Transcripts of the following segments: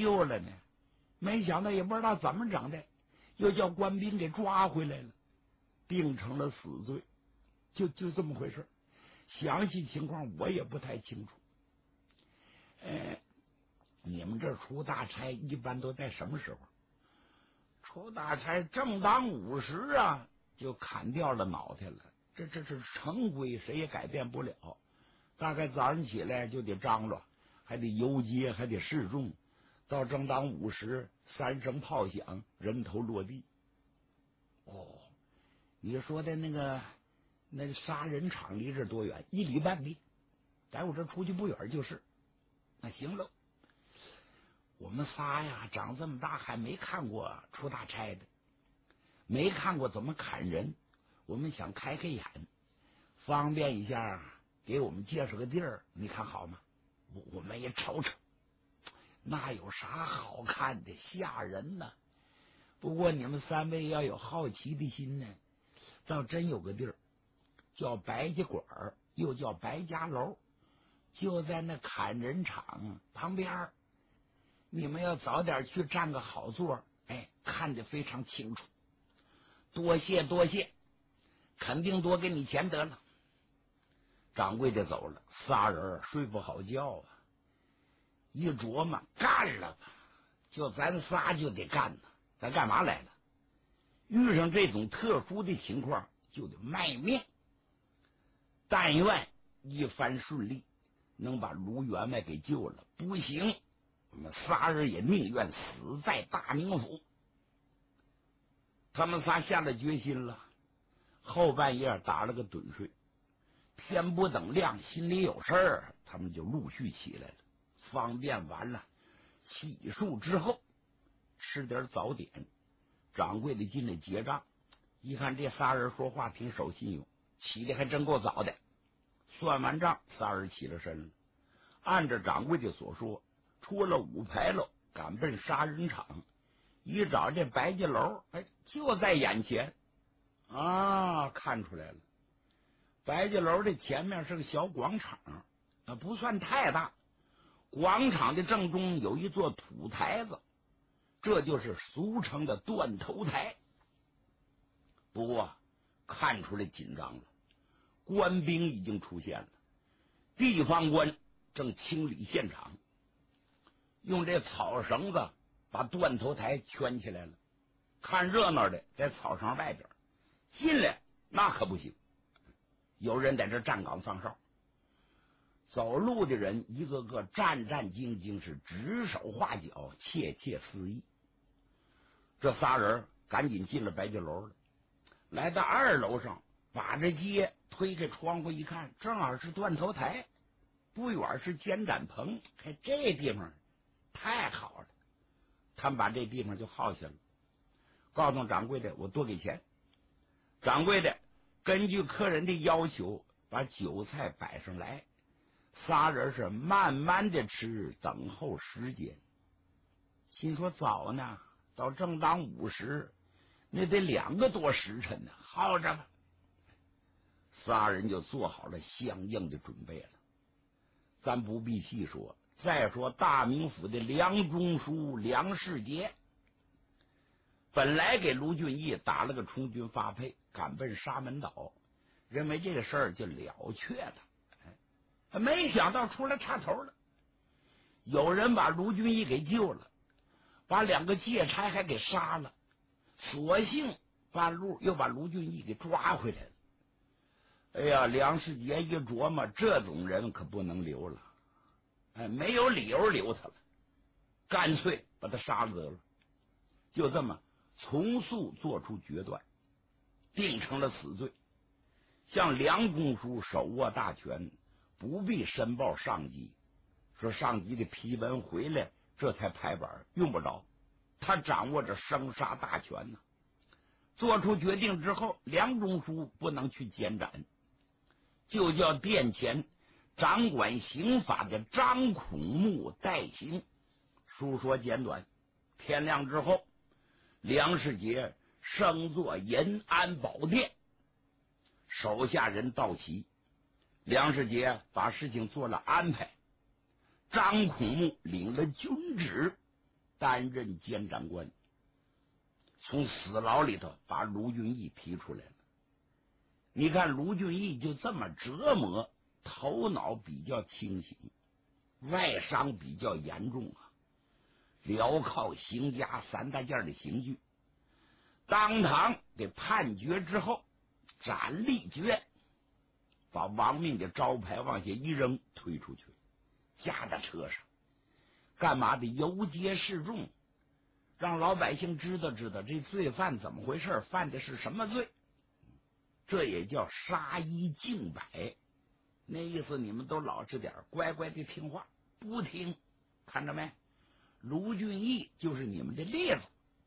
救了呢，没想到也不知道怎么整的，又叫官兵给抓回来了，定成了死罪。就这么回事，详细情况我也不太清楚。你们这出大差一般都在什么时候？出大差正当午时啊，就砍掉了脑袋了。这是成规，谁也改变不了。大概早上起来就得张罗，还得游街，还得示众。到正当午时，3声炮响，人头落地。哦，你说的那个杀人场离这多远？1里半地，在我这出去不远就是。那行了，我们仨呀，长这么大还没看过出大差的，没看过怎么砍人。我们想开开眼，方便一下，给我们介绍个地儿，你看好吗？我们也瞅瞅。那有啥好看的？吓人呢！不过你们3位要有好奇的心呢，倒真有个地儿，叫白家馆，又叫白家楼，就在那砍人场旁边。你们要早点去占个好座，看得非常清楚。多谢多谢，肯定多给你钱得了。掌柜的走了，3人睡不好觉啊。一琢磨，干了吧，就咱仨就得干呢。咱干嘛来了？遇上这种特殊的情况，就得卖命。但愿一番顺利，能把卢员外给救了。不行，我们仨人也宁愿死在大名府。他们仨下了决心了，后半夜打了个盹睡。天不等亮，心里有事儿，他们就陆续起来了。方便完了，洗漱之后，吃点早点。掌柜的进来结账，一看这仨人说话挺守信用，起的还真够早的。算完账，3人起了身了，按照掌柜的所说，出了5牌楼，赶奔杀人场。一找这白家楼，就在眼前啊！看出来了，白家楼的前面是个小广场，不算太大。广场的正中有一座土台子，这就是俗称的断头台。不过看出来紧张了，官兵已经出现了，地方官正清理现场，用这草绳子把断头台圈起来了。看热闹的在草绳外边，进来那可不行，有人在这站岗放哨。走路的人一个个战战兢兢，是指手画脚，窃窃私语。这仨人赶紧进了白家楼了，来到2楼上，把着街推开窗户一看，正好是断头台，不远是监斩棚。这地方太好了，他们把这地方就耗下了，告诉掌柜的我多给钱。掌柜的根据客人的要求，把酒菜摆上来。仨人是慢慢的吃，等候时间。心说早呢，到正当午时，那得2个多时辰呢，耗着吧。仨人就做好了相应的准备了。咱不必细说，再说大名府的梁中书梁世杰，本来给卢俊义打了个充军发配，赶奔沙门岛，认为这个事儿就了却了。没想到出来插头了，有人把卢俊义给救了，把2个借差还给杀了，索性半路又把卢俊义给抓回来了。哎呀，梁世杰一琢磨，这种人可不能留了，没有理由留他了，干脆把他杀了得了。就这么从速做出决断，定成了死罪。向梁中书手握大权，不必申报上级，说上级的批文回来这才拍板，用不着，他掌握着生杀大权呢。做出决定之后，梁中书不能去监斩，就叫殿前掌管刑法的张孔目代行。书说简短，天亮之后，梁世杰升坐延安宝殿，手下人到齐。梁世杰把事情做了安排，张孔目领了军旨， 担任监斩官，从死牢里头把卢俊义批出来了。你看卢俊义就这么折磨，头脑比较清醒，外伤比较严重啊，镣铐刑枷3大件的刑具，当堂给判决之后，斩立决，把亡命的招牌往下一扔，推出去，夹在车上，干嘛的？游街示众，让老百姓知道知道这罪犯怎么回事，犯的是什么罪。这也叫杀一儆百，那意思你们都老实点，乖乖的听话，不听，看着没？卢俊义就是你们的例子。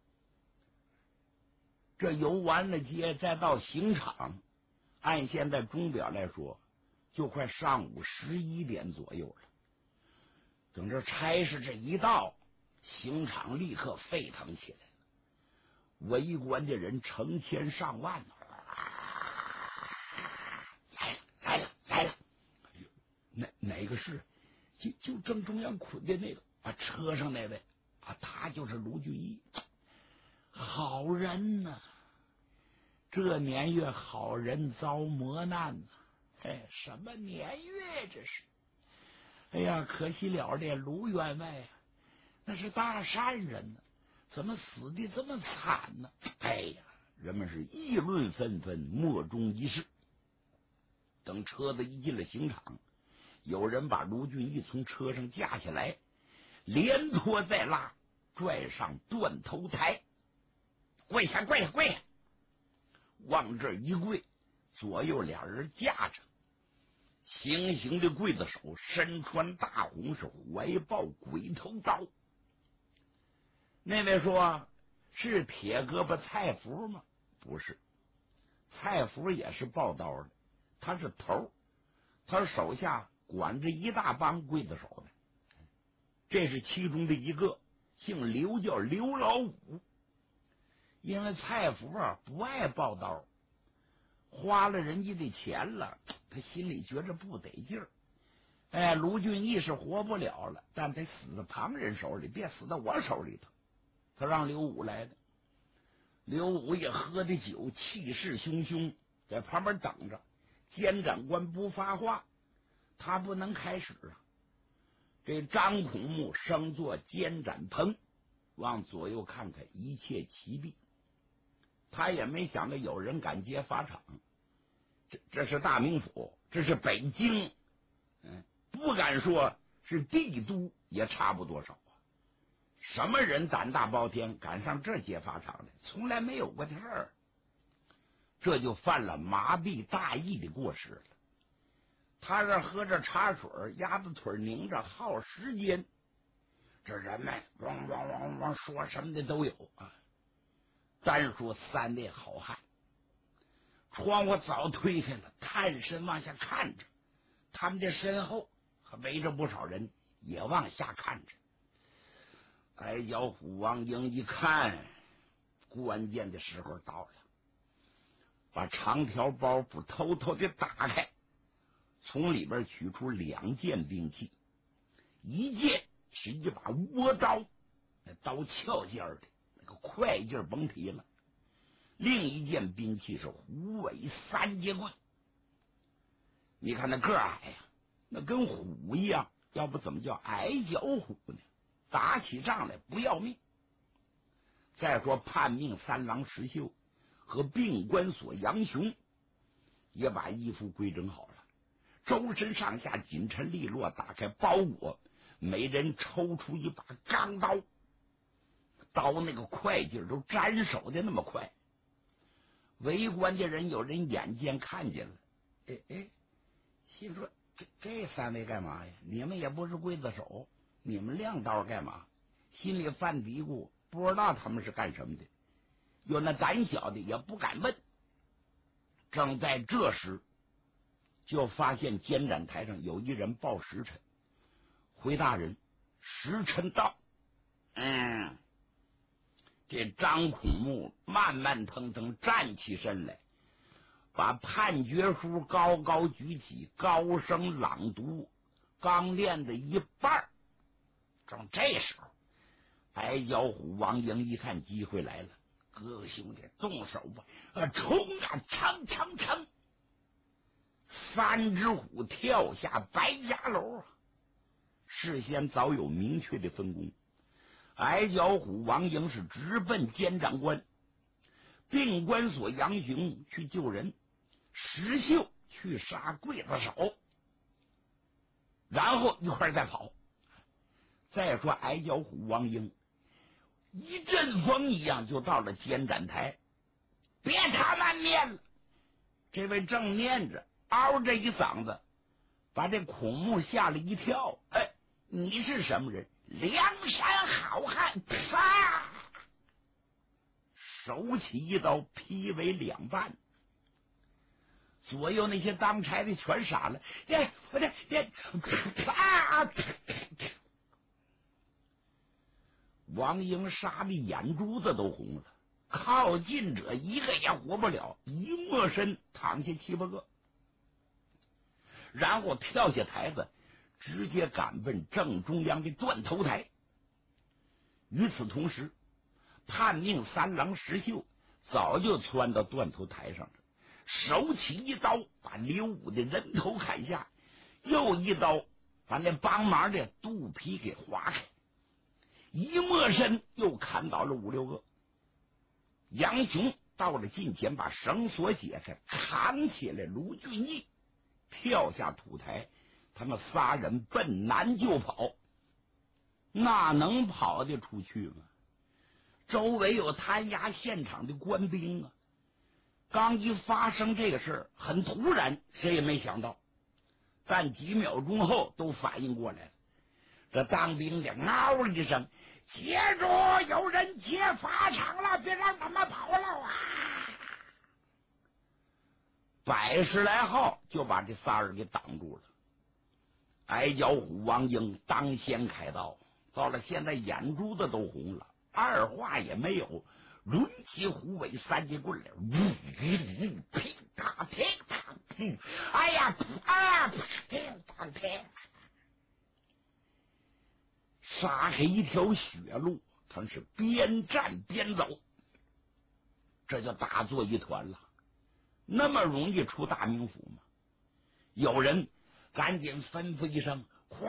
这游完了街，再到刑场，按现在钟表来说，就快上午11点左右了。等这差事这一到，刑场立刻沸腾起来了，围观的人成千上万呢。来了！哪个是？就正中央捆的那个啊，车上那位啊，他就是卢俊义，好人呐！这年月好人遭磨难呐！哎，什么年月这是？哎呀，可惜了这卢员外啊，那是大善人呢，怎么死的这么惨呢？哎呀，人们是议论纷纷，莫衷一是。等车子一进了刑场，有人把卢俊义从车上架下来，连拖带拉，拽上断头台，跪下！往这一跪，左右俩人架着，行刑的刽子手身穿大红，是怀抱鬼头刀。那位说是铁胳膊蔡福吗？不是，蔡福也是抱刀的，他是头，他手下管着一大帮刽子手的，这是其中的一个，姓刘，叫刘老五。因为蔡福啊不爱抱刀，花了人家的钱了，他心里觉着不得劲儿。哎，卢俊义是活不了了，但得死在旁人手里，别死在我手里头。他让刘武来的，刘武也喝的酒，气势汹汹，在旁边等着。监斩官不发话，他不能开始啊。这张孔目升坐监斩棚，往左右看看，一切齐毕。他也没想到有人敢接法场，这是大名府，这是北京，不敢说是帝都，也差不多少啊。什么人胆大包天，敢上这接法场来？从来没有过的事儿，这就犯了麻痹大意的过失了。他这喝着茶水，鸭子腿拧着，耗时间。这人们汪说什么的都有啊。单说3位好汉，窗户早推开了，探身往下看着，他们的身后还围着不少人，也往下看着。矮脚虎王英一看，关键的时候到了，把长条包袱偷偷的打开，从里边取出2件兵器，一件是一把倭刀，那刀鞘尖的，那个快劲甭提了。另一件兵器是虎尾3节棍，你看那个矮呀，那跟虎一样，要不怎么叫矮脚虎呢？打起仗来不要命。再说叛命3郎石秀和病关索杨雄也把衣服规整好了，周身上下紧陈利落，打开包裹，每人抽出一把钢刀，刀那个快劲都斩手的那么快。围观的人有人眼尖看见了，心说这3位干嘛呀？你们也不是刽子手，你们亮刀干嘛？心里犯嘀咕，不知道他们是干什么的。有那胆小的也不敢问。正在这时，就发现监斩台上有一人报时辰，回大人，时辰到。这张孔目慢慢腾腾站起身来，把判决书高高举起，高声朗读，刚练的一半。正这时候， 矮脚虎王英一看机会来了，哥哥兄弟动手吧，冲啊，冲！三只虎跳下白家楼啊！事先早有明确的分工，矮脚虎王英是直奔监长官，病关所杨雄去救人，石秀去杀刽子手，然后一块再跑。再说矮脚虎王英一阵风一样就到了监斩台，别他妈念了！这位正念着，嗷这一嗓子，把这孔目吓了一跳。哎，你是什么人？梁山好汉！啪！手起一刀劈为两半。左右那些当差的全傻了，啪！王英杀的眼珠子都红了，靠近者一个也活不了，一没身躺下7、8个，然后跳下台子，直接赶奔正中央的断头台。与此同时，叛命三郎石秀早就窜到断头台上了，手起一刀把刘武的人头砍下，又一刀把那帮忙的肚皮给划开，一没身又砍倒了5、6个。杨雄到了近前，把绳索解开，扛起来卢俊义，跳下土台，他们仨人奔南就跑。那能跑得出去吗？周围有摊押现场的官兵啊！刚一发生这个事儿，很突然，谁也没想到，但几秒钟后都反应过来了。这当兵的嗷一声，接住！有人劫法场了，别让他们跑了啊！100来号就把这仨人给挡住了。矮脚虎王英当先开刀，到了现在眼珠子都红了，二话也没有，抡起虎尾3节棍来，乒当乒当，哎呀乒当乒，杀开一条血路，他是边战边走，这就打作一团了。那么容易出大名府吗？有人赶紧吩咐一声，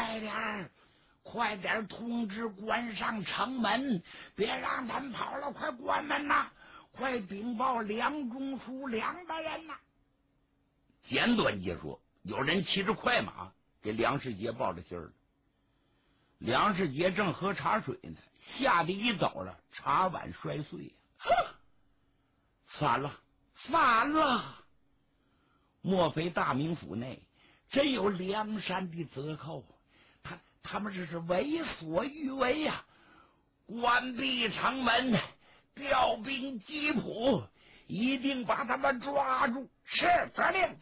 快点通知关上城门，别让他们跑了，快关门呐！快禀报梁中书梁大人呐！简短截说，有人骑着快马给梁世杰报了信了。梁世杰正喝茶水呢，吓得一走了，茶碗摔碎呀！反了！莫非大名府内真有梁山的贼寇？他们这是为所欲为呀！关闭城门，调兵击捕，一定把他们抓住！是，得令！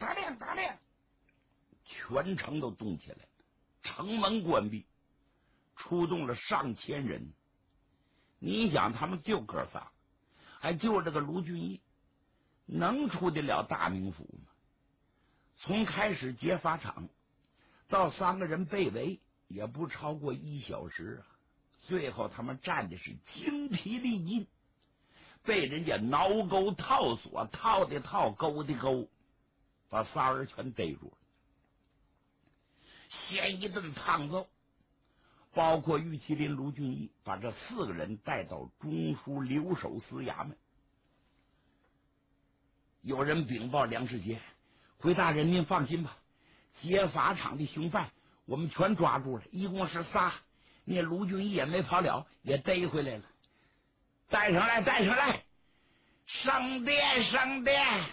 全城都动起来了，城门关闭，出动了上千人。你想，他们就哥仨，还就这个卢俊义，能出得了大名府吗？从开始劫法场到3个人被围，也不超过1小时啊！最后他们战的是精疲力尽，被人家挠钩套索，套的套，勾的勾，把仨人全逮住了，先一顿胖揍，包括玉麒麟卢俊义，把这4个人带到中书留守司衙门。有人禀报梁世杰，回大人您放心吧，劫法场的凶犯我们全抓住了，一共是仨，那卢俊义也没跑了，也逮回来了。带上来！升殿！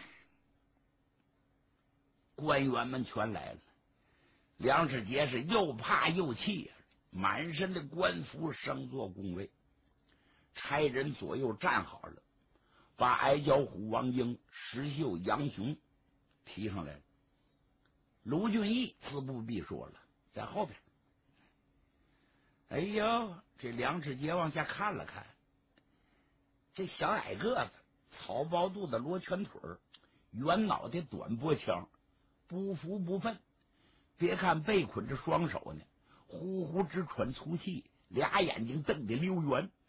官员们全来了。梁世杰是又怕又气，满身的官服升做cung位，差人左右站好了，把矮脚虎王英、石秀、杨雄提上来了。卢俊义自不必说了，在后边。哎呦，这梁世杰往下看了看，这小矮个子，草包肚子，罗圈腿，圆脑袋，短脖腔，不服不忿。别看背捆着双手呢，呼呼直喘粗气， 俩眼睛瞪得溜圆，